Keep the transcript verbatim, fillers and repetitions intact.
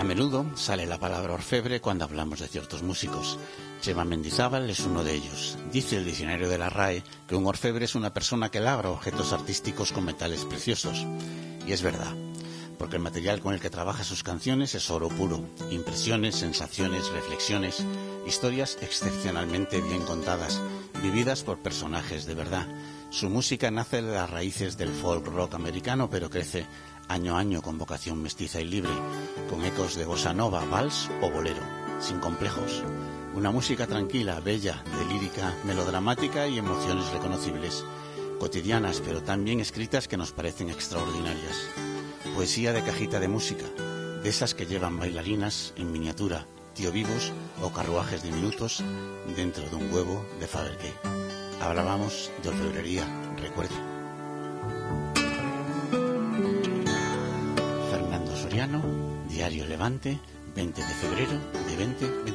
A menudo sale la palabra orfebre cuando hablamos de ciertos músicos. Chema Mendizábal es uno de ellos. Dice el diccionario de la R A E que un orfebre es una persona que labra objetos artísticos con metales preciosos. Y es verdad, porque el material con el que trabaja sus canciones es oro puro. Impresiones, sensaciones, reflexiones, historias excepcionalmente bien contadas, vividas por personajes de verdad. Su música nace de las raíces del folk rock americano, pero crece año a año con vocación mestiza y libre, con ecos de bossa nova, vals o bolero, sin complejos. Una música tranquila, bella, de lírica, melodramática y emociones reconocibles, cotidianas pero tan bien escritas que nos parecen extraordinarias. Poesía de cajita de música, de esas que llevan bailarinas en miniatura, tío vivos o carruajes diminutos dentro de un huevo de Fabergé. Hablábamos de orfebrería, recuerde. Fernando Soriano, Diario Levante, veinte de febrero de veinte veinte.